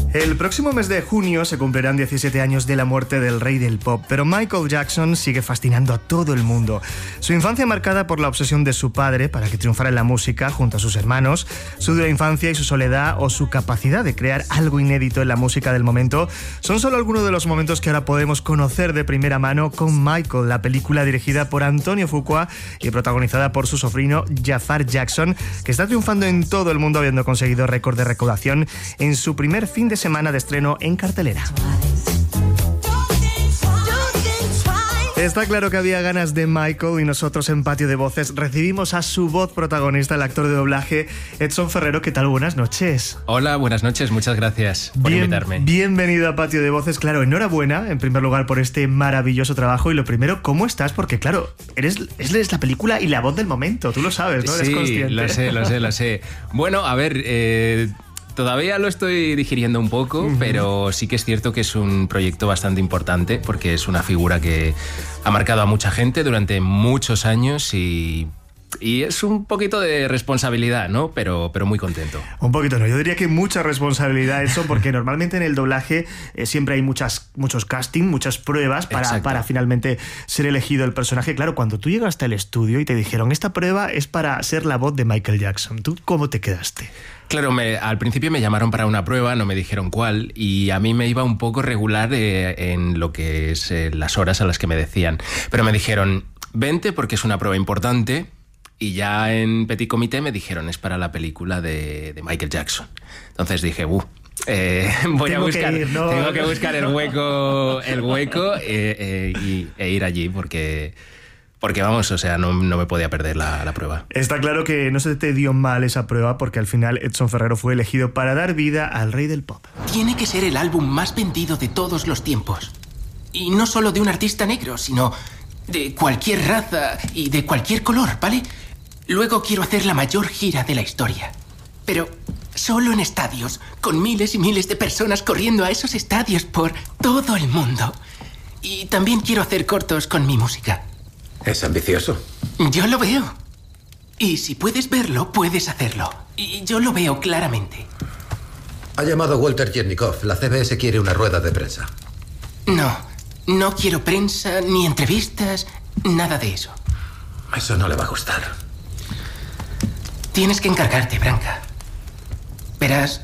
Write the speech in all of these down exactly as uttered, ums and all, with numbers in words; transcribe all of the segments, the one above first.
El próximo mes de junio se cumplirán diecisiete años de la muerte del rey del pop, pero Michael Jackson sigue fascinando a todo el mundo. Su infancia marcada por la obsesión de su padre para que triunfara en la música junto a sus hermanos, su dura infancia y su soledad o su capacidad de crear algo inédito en la música del momento son solo algunos de los momentos que ahora podemos conocer de primera mano con Michael, la película dirigida por Antonio Fuqua y protagonizada por su sobrino Jafar Jackson, que está triunfando en todo el mundo habiendo conseguido récord de recaudación en su primer fin de semana de estreno en cartelera. Está claro que había ganas de Michael y nosotros en Patio de Voces recibimos a su voz protagonista, el actor de doblaje Edson Ferrero. ¿Qué tal? Buenas noches. Hola, buenas noches, muchas gracias por Bien, invitarme. Bienvenido a Patio de Voces. Claro, enhorabuena en primer lugar por este maravilloso trabajo y lo primero, ¿cómo estás? Porque claro, eres, eres la película y la voz del momento, tú lo sabes, ¿no? Eres sí, consciente. lo sé, lo sé, lo sé. Bueno, a ver... Eh... Todavía lo estoy digiriendo un poco, uh-huh. pero sí que es cierto que es un proyecto bastante importante porque es una figura que ha marcado a mucha gente durante muchos años y... Y es un poquito de responsabilidad, ¿no? Pero, pero muy contento. Un poquito, no. Yo diría que mucha responsabilidad eso, porque normalmente en el doblaje eh, siempre hay muchas, muchos casting, muchas pruebas para, para finalmente ser elegido el personaje. Claro, cuando tú llegaste al estudio y te dijeron esta prueba es para ser la voz de Michael Jackson, ¿tú cómo te quedaste? Claro, me, al principio me llamaron para una prueba, no me dijeron cuál, y a mí me iba un poco regular eh, en lo que es eh, las horas a las que me decían. Pero me dijeron, vente porque es una prueba importante. Y ya en Petit Comité me dijeron, es para la película de, de Michael Jackson. Entonces dije, uh, eh, voy tengo a buscar, que ir, ¿no? tengo que buscar el hueco, el hueco eh, eh, y, e ir allí porque, porque vamos, o sea, no, no me podía perder la, la prueba. Está claro que no se te dio mal esa prueba porque al final Edson Ferrero fue elegido para dar vida al rey del pop. Tiene que ser el álbum más vendido de todos los tiempos. Y no solo de un artista negro, sino de cualquier raza y de cualquier color, ¿vale? Luego quiero hacer la mayor gira de la historia. Pero solo en estadios, con miles y miles de personas corriendo a esos estadios por todo el mundo. Y también quiero hacer cortos con mi música. Es ambicioso. Yo lo veo. Y si puedes verlo, puedes hacerlo. Y yo lo veo claramente. Ha llamado Walter Jernikov. La C B S quiere una rueda de prensa. No, no quiero prensa, ni entrevistas, nada de eso. Eso no le va a gustar. Tienes que encargarte, Branca. Verás,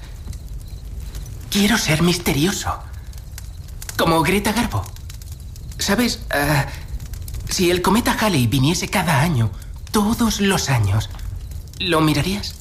quiero ser misterioso. Como Greta Garbo. ¿Sabes? Uh, si el cometa Halley viniese cada año, todos los años, ¿lo mirarías?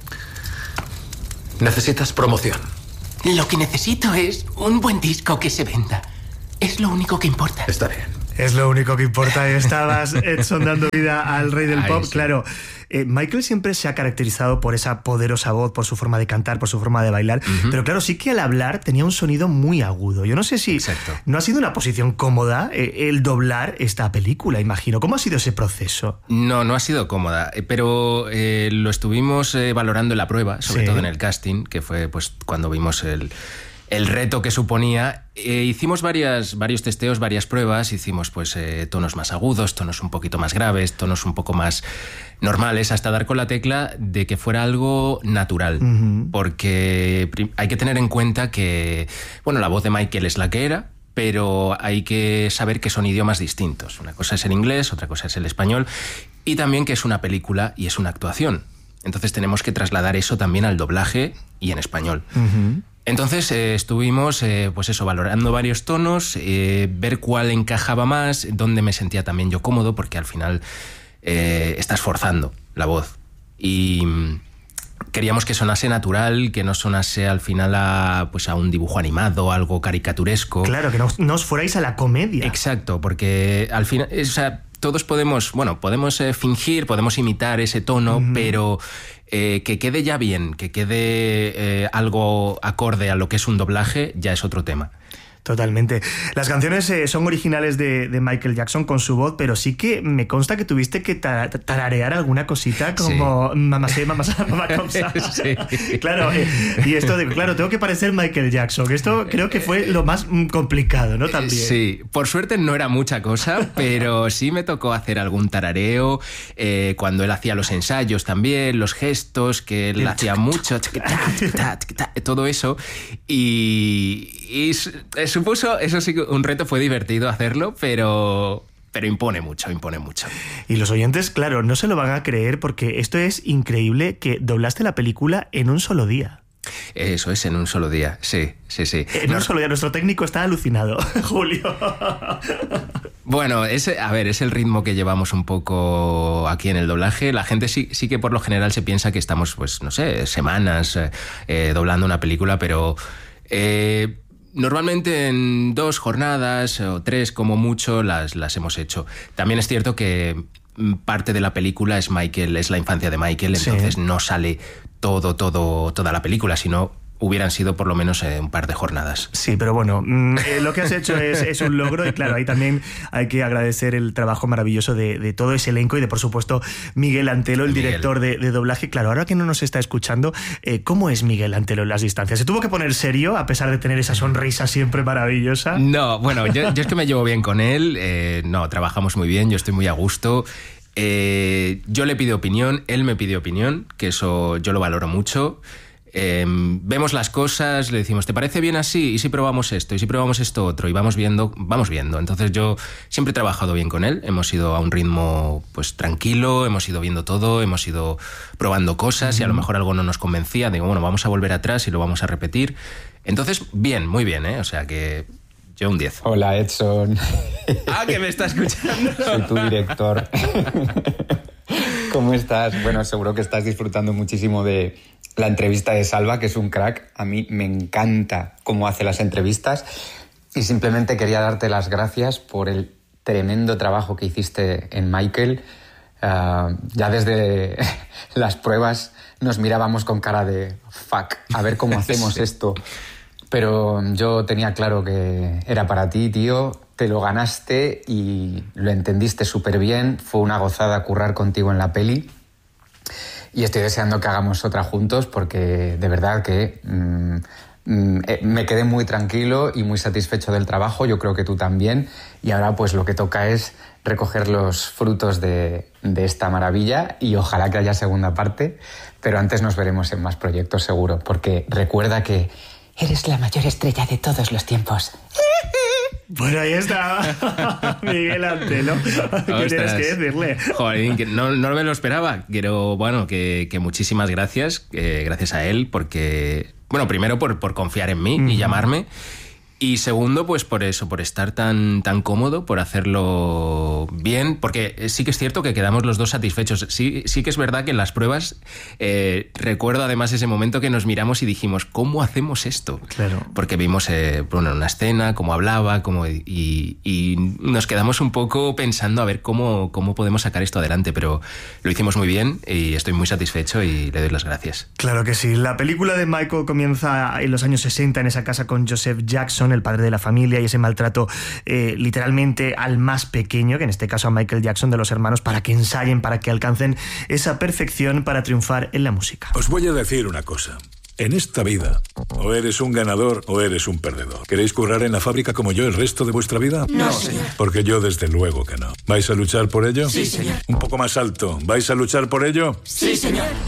Necesitas promoción. Lo que necesito es un buen disco que se venda. Es lo único que importa. Está bien. Es lo único que importa. Estabas, Edson, dando vida al rey del Ay, pop. Sí. Claro, eh, Michael siempre se ha caracterizado por esa poderosa voz, por su forma de cantar, por su forma de bailar. Uh-huh. Pero claro, sí que al hablar tenía un sonido muy agudo. Yo no sé si Exacto. no ha sido una posición cómoda eh, el doblar esta película, imagino. ¿Cómo ha sido ese proceso? No, no ha sido cómoda, pero eh, lo estuvimos eh, valorando en la prueba, sobre sí. todo en el casting, que fue pues cuando vimos el... el reto que suponía. Eh, hicimos varias, varios testeos, varias pruebas, hicimos pues eh, tonos más agudos, tonos un poquito más graves, tonos un poco más normales, hasta dar con la tecla de que fuera algo natural, uh-huh. porque hay que tener en cuenta que, bueno, la voz de Michael es la que era, pero hay que saber que son idiomas distintos. Una cosa es el inglés, otra cosa es el español, y también que es una película y es una actuación. Entonces tenemos que trasladar eso también al doblaje y en español. Uh-huh. Entonces eh, estuvimos eh, pues eso, valorando varios tonos, eh, ver cuál encajaba más, dónde me sentía también yo cómodo, porque al final eh, estás forzando la voz. Y queríamos que sonase natural, que no sonase al final a, pues a un dibujo animado, algo caricaturesco. Claro, que no, no os fuerais a la comedia. Exacto, porque al final... O sea, todos podemos, bueno, podemos eh, fingir, podemos imitar ese tono, uh-huh. pero eh, que quede ya bien, que quede eh, algo acorde a lo que es un doblaje, ya es otro tema. Totalmente. Las canciones eh, son originales de, de Michael Jackson con su voz, pero sí que me consta que tuviste que tar tararear alguna cosita como sí. mamá sé, mamá sé, mamá causa. Sí. Claro, eh, y esto de, claro, tengo que parecer Michael Jackson. Esto creo que fue lo más complicado, ¿no? También. Sí, por suerte no era mucha cosa, pero sí me tocó hacer algún tarareo eh, cuando él hacía los ensayos también, los gestos, que él hacía mucho, todo eso. Y, y supuso, eso sí, un reto, fue divertido hacerlo, pero... Pero impone mucho, impone mucho. Y los oyentes, claro, no se lo van a creer porque esto es increíble, que doblaste la película en un solo día. Eso es, en un solo día, sí, sí, sí. En un solo día, nuestro técnico está alucinado, Julio. Bueno, ese, a ver, es el ritmo que llevamos un poco aquí en el doblaje. La gente sí, sí que por lo general se piensa que estamos, pues, no sé, semanas eh, doblando una película, pero... Eh, Normalmente en dos jornadas o tres como mucho las, las hemos hecho. También es cierto que parte de la película es Michael, es la infancia de Michael, entonces sí. no sale todo, todo, toda la película, sino hubieran sido por lo menos eh, un par de jornadas. Sí, pero bueno, eh, lo que has hecho es, es un logro y claro, ahí también hay que agradecer el trabajo maravilloso de, de todo ese elenco y de, por supuesto, Miguel Antelo, el Miguel. director de, de doblaje. Claro, ahora que no nos está escuchando, eh, ¿cómo es Miguel Antelo en las distancias? ¿Se tuvo que poner serio a pesar de tener esa sonrisa siempre maravillosa? No, bueno, yo, yo es que me llevo bien con él, eh, no, trabajamos muy bien, yo estoy muy a gusto. Eh, yo le pido opinión, él me pide opinión, que eso yo lo valoro mucho. Eh, vemos las cosas, le decimos, ¿te parece bien así? ¿Y si probamos esto? ¿Y si probamos esto otro? Y vamos viendo, vamos viendo. Entonces yo siempre he trabajado bien con él, hemos ido a un ritmo pues tranquilo, hemos ido viendo todo, hemos ido probando cosas y a lo mejor algo no nos convencía, digo, bueno, vamos a volver atrás y lo vamos a repetir. Entonces, bien, muy bien, ¿eh? O sea que yo un diez. Hola, Edson. Ah, que me está escuchando. Soy tu director. ¿Cómo estás? Bueno, seguro que estás disfrutando muchísimo de la entrevista de Salva, que es un crack. A mí me encanta cómo hace las entrevistas y simplemente quería darte las gracias por el tremendo trabajo que hiciste en Michael. Uh, ya desde las pruebas nos mirábamos con cara de fuck, a ver cómo hacemos sí. esto. Pero yo tenía claro que era para ti, tío. Te lo ganaste y lo entendiste súper bien. Fue una gozada currar contigo en la peli. Y estoy deseando que hagamos otra juntos porque de verdad que mmm, mmm, me quedé muy tranquilo y muy satisfecho del trabajo. Yo creo que tú también. Y ahora pues lo que toca es recoger los frutos de, de esta maravilla y ojalá que haya segunda parte. Pero antes nos veremos en más proyectos seguro. Porque recuerda que eres la mayor estrella de todos los tiempos. Bueno, ahí está Miguel Antelo. ¿Qué tienes que decirle? Joder, que no, no me lo esperaba. Quiero, bueno, que, que muchísimas gracias, eh, gracias a él, porque, bueno, primero por, por confiar en mí uh-huh. y llamarme. Y segundo, pues por eso, por estar tan, tan cómodo, por hacerlo bien, porque sí que es cierto que quedamos los dos satisfechos. Sí, sí que es verdad que en las pruebas eh, recuerdo además ese momento que nos miramos y dijimos, ¿cómo hacemos esto? Claro. Porque vimos eh, bueno, una escena, cómo hablaba, cómo, y, y nos quedamos un poco pensando a ver cómo, cómo podemos sacar esto adelante, pero lo hicimos muy bien y estoy muy satisfecho y le doy las gracias. Claro que sí. La película de Michael comienza en los años sesenta en esa casa con Joseph Jackson, el padre de la familia, y ese maltrato eh, literalmente al más pequeño, que en este caso a Michael Jackson, de los hermanos, para que ensayen, para que alcancen esa perfección para triunfar en la música. Os voy a decir una cosa. En esta vida, o eres un ganador o eres un perdedor. ¿Queréis currar en la fábrica como yo el resto de vuestra vida? No, señor. Porque yo desde luego que no. ¿Vais a luchar por ello? Sí, señor. Un poco más alto. ¿Vais a luchar por ello? Sí, señor.